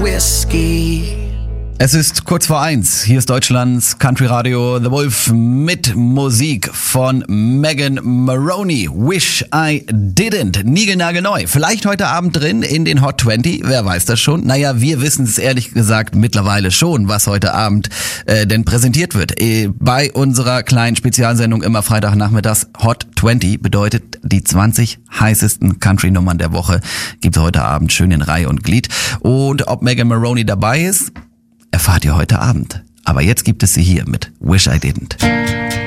whiskey. Es ist kurz vor 1. Hier ist Deutschlands Country Radio The Wolf mit Musik von Megan Maroney. Wish I Didn't. Niegelnagelneu. Vielleicht heute Abend drin in den Hot 20. Wer weiß das schon? Naja, wir wissen es ehrlich gesagt mittlerweile schon, was heute Abend denn präsentiert wird. Bei unserer kleinen Spezialsendung immer Freitagnachmittags Hot 20 bedeutet die 20 heißesten Country-Nummern der Woche gibt's heute Abend schön in Reihe und Glied. Und ob Megan Maroney dabei ist, erfahrt ihr heute Abend. Aber jetzt gibt es sie hier mit Wish I Didn't.